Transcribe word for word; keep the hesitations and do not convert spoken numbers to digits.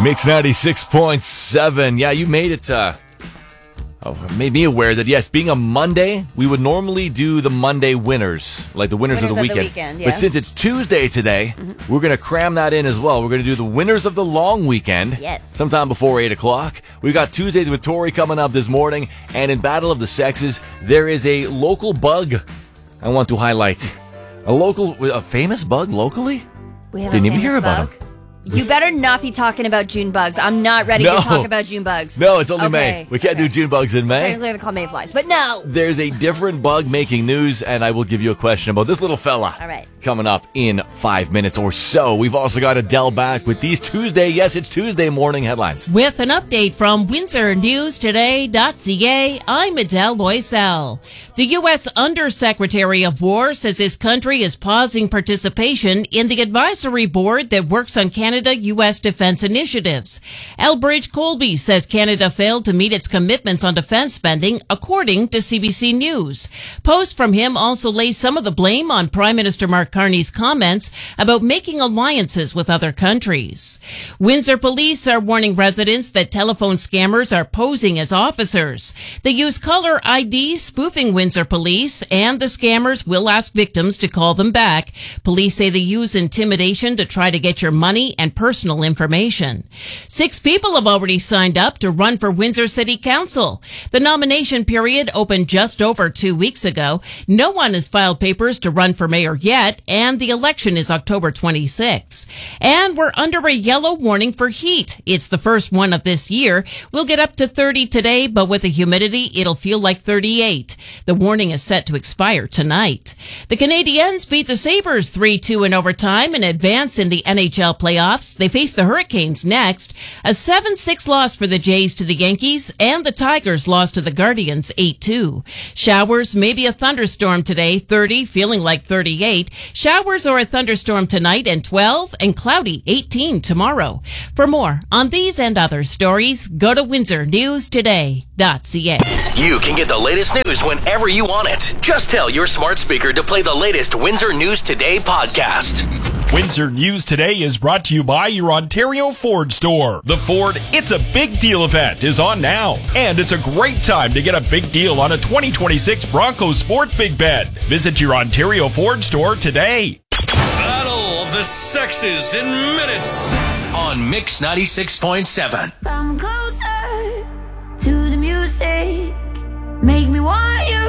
Mix ninety-six point seven. Yeah, you made it. Uh, oh, made me aware that, yes, being a Monday, we would normally do the Monday winners, like the winners, Winners of the of weekend. the weekend, yeah. But since it's Tuesday today, mm-hmm. we're going to cram that in as well. We're going to do the winners of the long weekend. Yes. Sometime before eight o'clock. We've got Tuesdays with Tori coming up this morning. And in Battle of the Sexes, there is a local bug I want to highlight. A local, a famous bug locally? We have Didn't a even famous hear about bug? him. You better not be talking about June bugs. I'm not ready No. to talk about June bugs. No, it's only okay. May. We can't okay. do June bugs in May. Technically, they're called mayflies, but no. There's a different bug making news, and I will give you a question about this little fella. All right. Coming up in five minutes or so. We've also got Adele back with these Tuesday, yes, it's Tuesday morning headlines. With an update from Windsor News Today dot C A, I'm Adele Loisel. The U S Undersecretary of War says his country is pausing participation in the advisory board that works on Canada U S defense initiatives. Elbridge Colby says Canada failed to meet its commitments on defense spending, according to C B C News. Posts from him also lay some of the blame on Prime Minister Mark Carney's comments about making alliances with other countries. Windsor police are warning residents that telephone scammers are posing as officers. They use caller I Ds spoofing Windsor police, and the scammers will ask victims to call them back. Police say they use intimidation to try to get your money and personal information. Six people have already signed up to run for Windsor City Council. The nomination period opened just over two weeks ago. No one has filed papers to run for mayor yet, and the election is October twenty-sixth. And we're under a yellow warning for heat. It's the first one of this year. We'll get up to thirty today, but with the humidity, it'll feel like thirty-eight. The warning is set to expire tonight. The Canadiens beat the Sabres three two in overtime and advance in the N H L playoffs. They face the Hurricanes next. A seven six loss for the Jays to the Yankees, and the Tigers lost to the Guardians eight two. Showers, maybe a thunderstorm today, thirty, feeling like thirty-eight. Showers or a thunderstorm tonight, and twelve, and cloudy, eighteen tomorrow. For more on these and other stories, go to Windsor News Today dot C A. You can get the latest news whenever you want it. Just tell your smart speaker to play the latest Windsor News Today podcast. Windsor News Today is brought to you by your Ontario Ford store. The Ford It's a Big Deal event is on now, and it's a great time to get a big deal on a twenty twenty-six Bronco Sport Big Bed. Visit your Ontario Ford store today. Battle of the Sexes in minutes on Mix ninety-six point seven. Come closer to the music, make me want you.